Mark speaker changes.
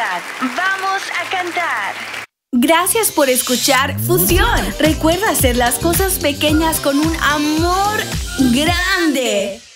Speaker 1: felicidad. Vamos a cantar.
Speaker 2: Gracias por escuchar Fusión. Recuerda hacer las cosas pequeñas con un amor grande.